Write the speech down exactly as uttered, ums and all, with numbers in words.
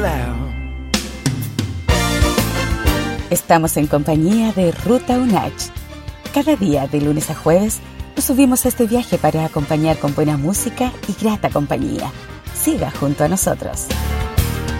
loud. Estamos en compañía de Ruta UNACH. Cada día, de lunes a jueves, nos subimos a este viaje para acompañar con buena música y grata compañía. Siga junto a nosotros.